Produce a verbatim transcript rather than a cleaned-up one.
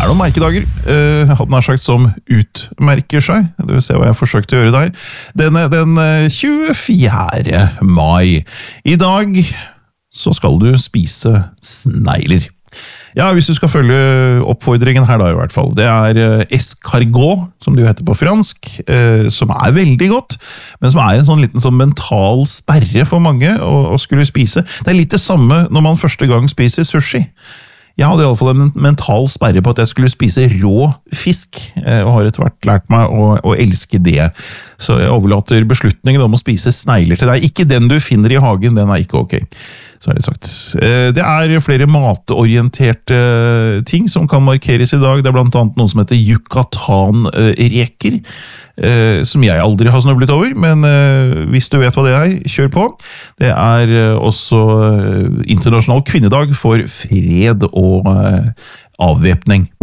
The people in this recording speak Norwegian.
er noen merkedager, uh, hadde nær sagt som utmerker seg. Du vil se hva jeg forsøkte å gjøre der. Den, den tjuefjerde mai. I dag så skal du spise snegler. Ja, hvis du skal følge oppfordringen her da i hvert fall. Det er escargot, som det jo heter på fransk, eh, som er veldig godt, men som er en sånn liten sånn mental sperre for mange å, å skulle spise. Det er litt det samme når man første gang spiser sushi. Jeg hadde i alle fall en mental sperre på at jeg skulle spise rå fisk, eh, og har etter hvert lært meg å, å elske det. Så jeg overlater beslutningen om å spise snegler til deg. Ikke den du finner i hagen, den er ikke ok. Så er det sagt. Det er flere matorienterte ting som kan markeres i dag. Det er blant annet noe som heter Yucatan-reker, som jeg aldri har snøblet over, men hvis du vet hva det er, kjør på. Det er også internasjonal kvinnedag for fred og avvæpning.